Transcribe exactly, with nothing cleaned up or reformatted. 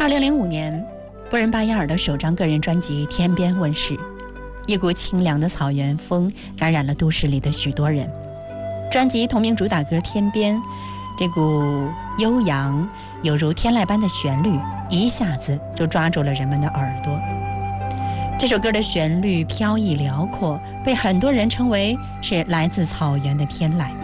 二零零五年，布仁巴雅尔的首张个人专辑《天边》问世，一股清凉的草原风感染了都市里的许多人。专辑同名主打歌《天边》，这股悠扬有如天籁般的旋律，一下子就抓住了人们的耳朵。这首歌的旋律飘逸辽阔，被很多人称为是来自草原的天籁。